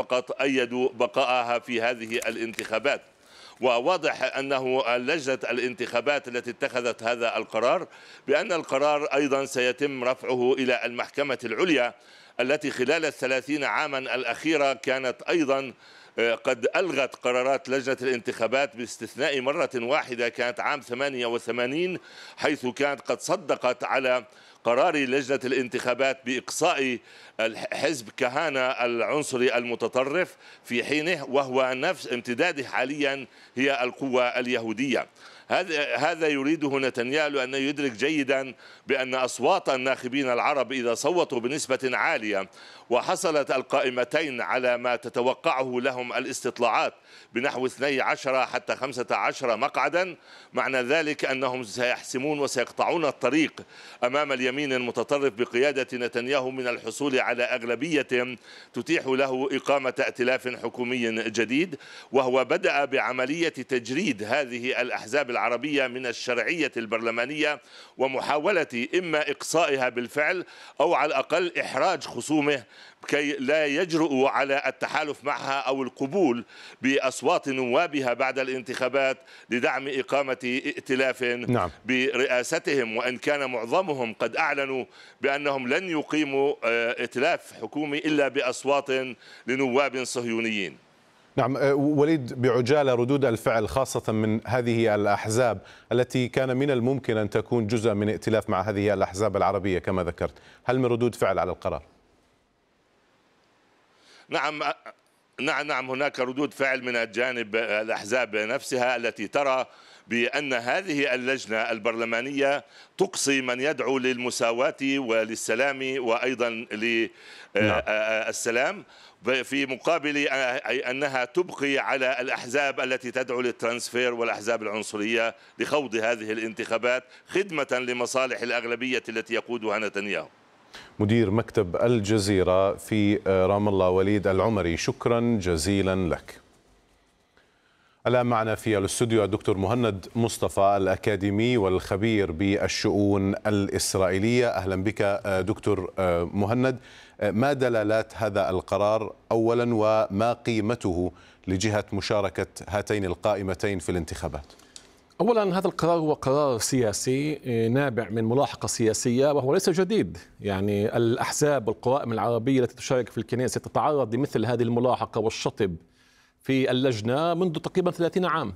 فقط أيدوا بقائها في هذه الانتخابات. وواضح أنه لجنة الانتخابات التي اتخذت هذا القرار بأن القرار أيضا سيتم رفعه إلى المحكمة العليا التي خلال 30 عاما الأخيرة كانت أيضا قد ألغت قرارات لجنة الانتخابات باستثناء مرة واحدة كانت عام 88 حيث كانت قد صدقت على قرار لجنة الانتخابات بإقصاء الحزب كهانة العنصري المتطرف في حينه وهو نفس امتداده حاليا هي القوة اليهودية. هذا يريده نتنياهو لأنه يدرك جيدا بأن أصوات الناخبين العرب إذا صوتوا بنسبة عالية وحصلت القائمتين على ما تتوقعه لهم الاستطلاعات بنحو 12 حتى 15 مقعدا، معنى ذلك أنهم سيحسمون وسيقطعون الطريق أمام اليمين المتطرف بقيادة نتنياهو من الحصول على أغلبية تتيح له إقامة ائتلاف حكومي جديد. وهو بدأ بعملية تجريد هذه الأحزاب العربية من الشرعية البرلمانية ومحاولة إما إقصائها بالفعل أو على الأقل إحراج خصومه كي لا يجرؤوا على التحالف معها أو القبول بأصوات نوابها بعد الانتخابات لدعم إقامة ائتلاف برئاستهم، وإن كان معظمهم قد أعلنوا بأنهم لن يقيموا ائتلاف حكومي إلا بأصوات لنواب صهيونيين. نعم وليد، بعجالة ردود الفعل خاصة من هذه الأحزاب التي كان من الممكن أن تكون جزء من ائتلاف مع هذه الأحزاب العربية كما ذكرت، هل من ردود فعل على القرار؟ نعم هناك ردود فعل من الجانب الأحزاب نفسها التي ترى بأن هذه اللجنة البرلمانية تقصي من يدعو للمساواة وللسلام وأيضا للسلام في مقابل أنها تبقي على الأحزاب التي تدعو للترانسفير والأحزاب العنصرية لخوض هذه الانتخابات خدمة لمصالح الأغلبية التي يقودها نتنياهو. مدير مكتب الجزيرة في رام الله وليد العمري، شكرا جزيلا لك. الآن معنا في الاستوديو الدكتور مهند مصطفى الأكاديمي والخبير بالشؤون الإسرائيلية. أهلا بك دكتور مهند. ما دلالات هذا القرار أولا وما قيمته لجهة مشاركة هاتين القائمتين في الانتخابات؟ أولا هذا القرار هو قرار سياسي نابع من ملاحقة سياسية وهو ليس جديد، يعني الأحزاب والقوائم العربية التي تشارك في الكنيسة تتعرض لمثل هذه الملاحقة والشطب في اللجنة منذ تقريبا 30 عام،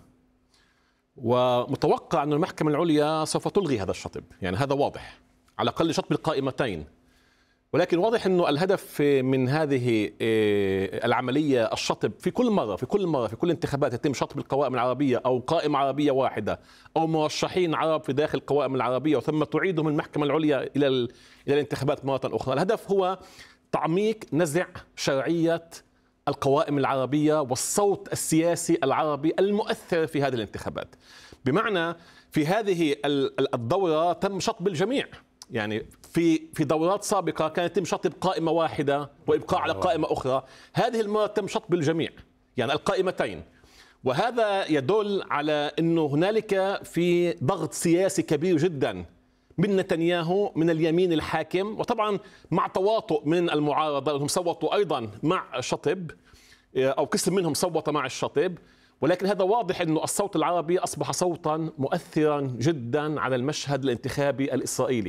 ومتوقع أن المحكمة العليا سوف تلغي هذا الشطب، يعني هذا واضح على الأقل شطب القائمتين. ولكن واضح أنه الهدف من هذه العملية الشطب في كل مرة في كل انتخابات يتم شطب القوائم العربية أو قائمة عربية واحدة أو مرشحين عرب في داخل القوائم العربية وثم تعيدهم المحكمة العليا إلى الانتخابات مرة أخرى. الهدف هو تعميق نزع شرعية القوائم العربية والصوت السياسي العربي المؤثر في هذه الانتخابات، بمعنى في هذه الدورة تم شطب الجميع. يعني في دورات سابقة كانت يتم شطب قائمة واحدة وإبقاء على قائمة أخرى، هذه المرة تم شطب الجميع يعني القائمتين، وهذا يدل على أنه هنالك في ضغط سياسي كبير جدا من نتنياهو من اليمين الحاكم، وطبعا مع تواطؤ من المعارضة أنهم صوتوا أيضا مع الشطب أو قسم منهم صوت مع الشطب. ولكن هذا واضح أنه الصوت العربي أصبح صوتا مؤثرا جدا على المشهد الانتخابي الإسرائيلي،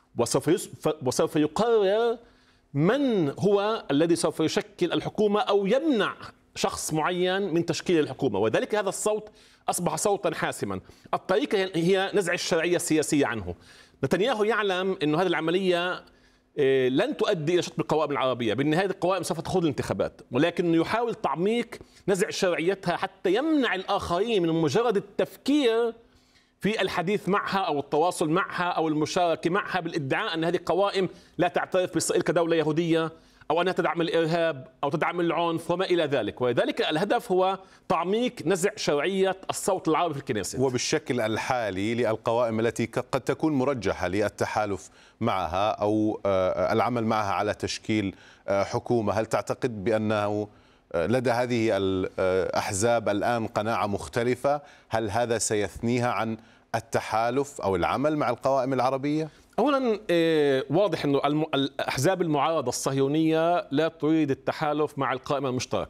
وسوف يقرر من هو الذي سوف يشكل الحكومة أو يمنع شخص معين من تشكيل الحكومة، وذلك هذا الصوت أصبح صوتا حاسما. الطريقة هي نزع الشرعية السياسية عنه. نتنياهو يعلم أن هذه العملية لن تؤدي إلى شطب القوائم العربية، بالنهاية القوائم سوف تخوض الانتخابات، ولكن يحاول تعميق نزع شرعيتها حتى يمنع الآخرين من مجرد التفكير في الحديث معها أو التواصل معها أو المشاركة معها بالادعاء أن هذه القوائم لا تعترف بإسرائيل كدولة يهودية أو أنها تدعم الإرهاب أو تدعم العنف وما إلى ذلك. ولذلك الهدف هو تعميق نزع شرعية الصوت العربي في الكنيسة. وبالشكل الحالي للقوائم التي قد تكون مرجحة للتحالف معها أو العمل معها على تشكيل حكومة، هل تعتقد بأنه لدى هذه الأحزاب الآن قناعة مختلفة؟ هل هذا سيثنيها عن التحالف أو العمل مع القوائم العربية؟ أولا واضح أنه الأحزاب المعارضة الصهيونية لا تريد التحالف مع القائمة المشتركة،